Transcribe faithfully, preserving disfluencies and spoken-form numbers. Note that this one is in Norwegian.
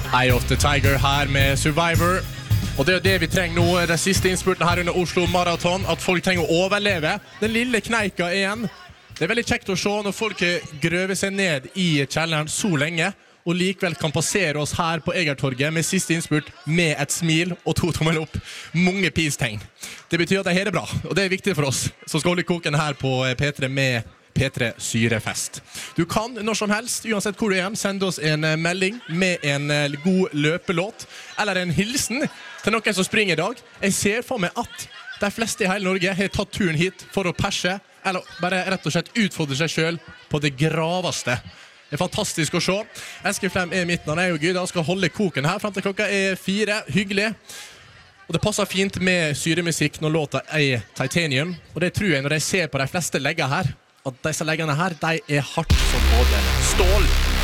Eye of the Tiger her med Survivor. Og det er det vi trenger nå, den siste innspurten her under Oslo Marathon, at folk trenger å overleve. Den lille kneika igjen. Det er veldig kjekt å se når folk grøver seg ned i kjelleren så lenge, og likevel kan passere oss her på Egertorget med siste innspurt med et smil og to tommel opp. Mange peace-tegn. Det betyr at det her er bra, og det er viktig for oss som skal holde koken her på P tre med P tre Syrefest. Du kan når som helst, uansett hvor du er, sende oss en melding med en god løpelåt, eller en hilsen til noen som springer i dag. Jeg ser for meg at de fleste i hele Norge har tatt turen hit for å perse, eller bare rett og slett utfordre seg selv på det graveste. Det er fantastisk å se. Eskil Flem er i midten, han er jo gud, han skal holde koken her frem til klokka er fire. Hyggelig. Og det passer fint med syremusikk når låta er Titanium, og det tror jeg når jeg ser på de fleste legger her, at disse leggene her, de er hardt som både stål.